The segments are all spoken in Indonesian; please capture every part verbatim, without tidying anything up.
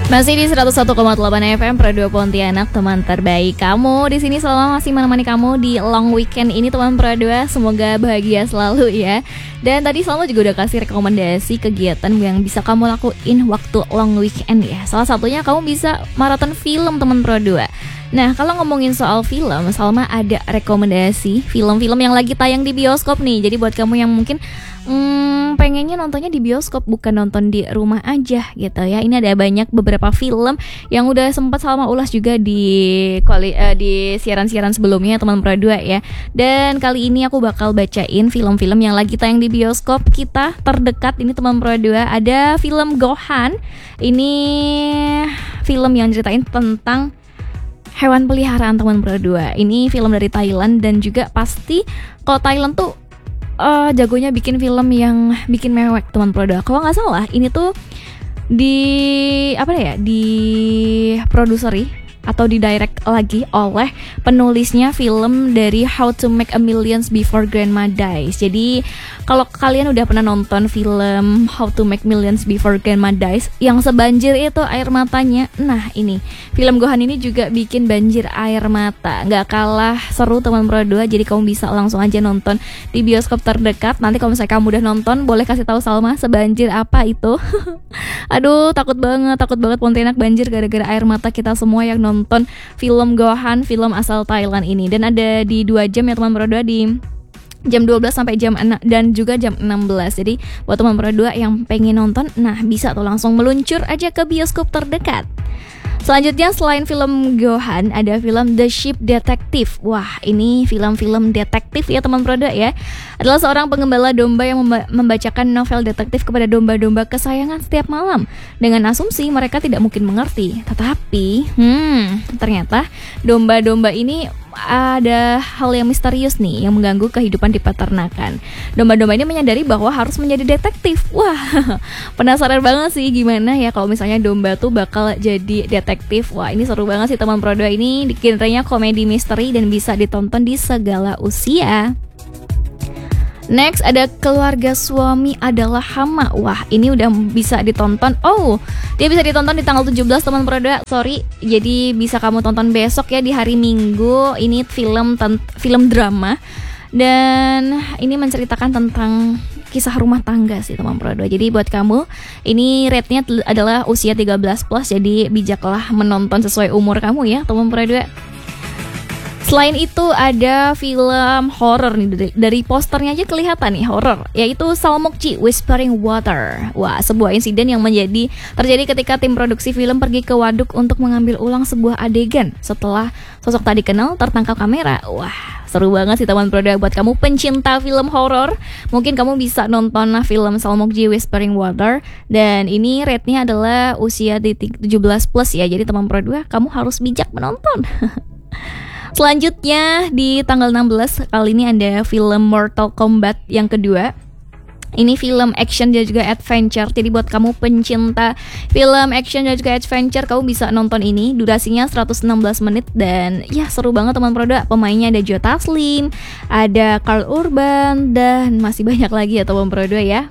Masih di seratus satu koma delapan F M Pro dua Pontianak, teman terbaik kamu. Di sini selama masih menemani kamu di long weekend ini, teman Pro dua. Semoga bahagia selalu ya. Dan tadi Salma juga udah kasih rekomendasi kegiatan yang bisa kamu lakuin waktu long weekend ya. Salah satunya kamu bisa maraton film, teman Pro dua. Nah, kalau ngomongin soal film, Salma ada rekomendasi film-film yang lagi tayang di bioskop nih. Jadi buat kamu yang mungkin hmm, pengennya nontonnya di bioskop, bukan nonton di rumah aja gitu ya. Ini ada banyak beberapa film yang udah sempat Salma ulas juga di kuali, uh, di siaran-siaran sebelumnya, teman Pro dua ya. Dan kali ini aku bakal bacain film-film yang lagi tayang di bioskop kita terdekat ini, teman Pro dua. Ada film Gohan. Ini film yang ceritain tentang hewan peliharaan, teman Pro dua. Ini film dari Thailand dan juga pasti kalau Thailand tuh uh, jagonya bikin film yang bikin mewek, teman Pro dua. Kalau nggak salah ini tuh di apa ya di produseri atau di direct lagi oleh penulisnya film dari How to Make a Millions Before Grandma Dies. Jadi kalau kalian udah pernah nonton film How to Make Millions Before Grandma Dies yang sebanjir itu air matanya, nah ini film Gohan ini juga bikin banjir air mata. Nggak kalah seru, teman Pro dua. Jadi kamu bisa langsung aja nonton di bioskop terdekat. Nanti kalau misalnya kamu udah nonton, boleh kasih tahu Salma sebanjir apa itu. Aduh, takut banget, takut banget Pontianak banjir gara-gara air mata kita semua yang nonton nonton film Gohan, film asal Thailand ini. Dan ada di dua jam ya, teman Pro dua, di jam dua belas sampai jam enam dan juga jam enam belas. Jadi buat teman Pro dua yang pengen nonton, nah bisa tuh langsung meluncur aja ke bioskop terdekat. Selanjutnya selain film Gohan, ada film The Ship Detective. Wah, ini film-film detektif ya, teman Pro dua ya. Adalah seorang pengembala domba yang memba- membacakan novel detektif kepada domba-domba kesayangan setiap malam, dengan asumsi mereka tidak mungkin mengerti. Tetapi, hmm, ternyata domba-domba ini ada hal yang misterius nih yang mengganggu kehidupan di peternakan. Domba-domba ini menyadari bahwa harus menjadi detektif. Wah, penasaran banget sih gimana ya kalau misalnya domba tuh bakal jadi detektif. Wah, ini seru banget sih, teman Pro dua. Ini genrenya komedi misteri dan bisa ditonton di segala usia. Next ada Keluarga Suami Adalah Hama. Wah, ini udah bisa ditonton. Oh, dia bisa ditonton di tanggal tujuh belas, teman Pro dua. Sorry, jadi bisa kamu tonton besok ya, di hari Minggu. Ini film tent- film drama. Dan ini menceritakan tentang kisah rumah tangga sih, teman Pro dua. Jadi buat kamu, ini rate-nya adalah usia tiga belas plus. Jadi bijaklah menonton sesuai umur kamu ya, teman Pro dua. Selain itu ada film horor nih, dari, dari posternya aja kelihatan nih horor, yaitu Salmokji Whispering Water. Wah, sebuah insiden yang menjadi terjadi ketika tim produksi film pergi ke waduk untuk mengambil ulang sebuah adegan setelah sosok tak dikenal tertangkap kamera. Wah, seru banget sih, teman Pro dua. Buat kamu pencinta film horor, mungkin kamu bisa nonton film Salmokji Whispering Water. Dan ini rate-nya adalah usia di tujuh belas plus ya. Jadi teman Pro dua, kamu harus bijak menonton. Selanjutnya di tanggal enam belas kali ini ada film Mortal Kombat yang kedua. Ini film action dan juga adventure. Jadi buat kamu pencinta film action dan juga adventure, kamu bisa nonton ini. Durasinya seratus enam belas menit dan ya seru banget, teman Pro dua. Pemainnya ada Joe Taslim, ada Karl Urban, dan masih banyak lagi ya, teman Pro dua ya.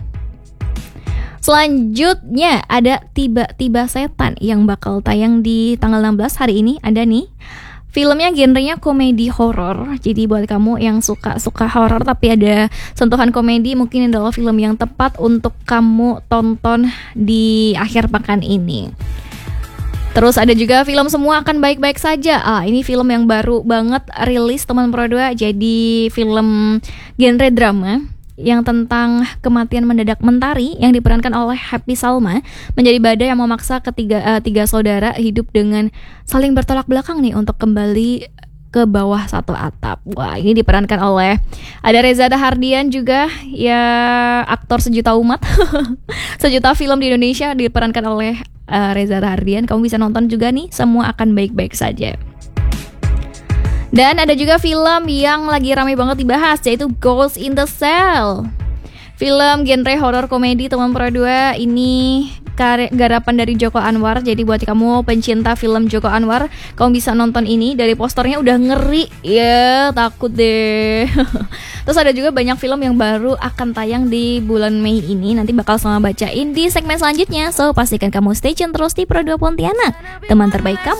Selanjutnya ada Tiba-Tiba Setan yang bakal tayang di tanggal enam belas hari ini. Ada nih, filmnya genrenya komedi horor. Jadi buat kamu yang suka-suka horor tapi ada sentuhan komedi, mungkin ini adalah film yang tepat untuk kamu tonton di akhir pekan ini. Terus ada juga film Semua Akan Baik-Baik Saja. Ah, ini film yang baru banget rilis, teman Pro dua. Jadi film genre drama yang tentang kematian mendadak Mentari yang diperankan oleh Happy Salma, menjadi badai yang memaksa ketiga uh, tiga saudara hidup dengan saling bertolak belakang nih untuk kembali ke bawah satu atap. Wah, ini diperankan oleh ada Reza Rahardian juga ya, aktor sejuta umat. Sejuta film di Indonesia diperankan oleh uh, Reza Rahardian. Kamu bisa nonton juga nih, Semua Akan Baik-Baik Saja. Dan ada juga film yang lagi ramai banget dibahas, yaitu Ghost in the Shell. Film genre horor komedi, teman Pro dua. Ini karya garapan dari Joko Anwar. Jadi buat kamu pencinta film Joko Anwar, kamu bisa nonton ini. Dari posternya udah ngeri ya, takut deh. Terus ada juga banyak film yang baru akan tayang di bulan Mei ini. Nanti bakal sama bacain di segmen selanjutnya. So pastikan kamu stay tune terus di Pro dua Pontianak, teman terbaik kamu.